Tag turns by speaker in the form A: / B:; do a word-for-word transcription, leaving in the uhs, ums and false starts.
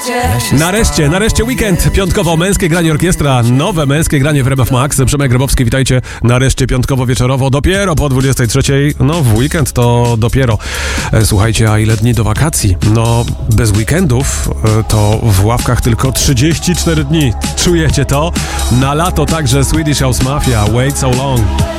A: Nareszcie, nareszcie weekend. Piątkowo męskie granie orkiestra. Nowe męskie granie w R M F Max. Przemek Grabowski, witajcie. Nareszcie piątkowo wieczorowo. Dopiero po dwudziestej trzeciej. No w weekend to dopiero. Słuchajcie, a ile dni do wakacji? No bez weekendów to w ławkach tylko trzydzieści cztery dni. Czujecie to? Na lato także Swedish House Mafia. Wait so long.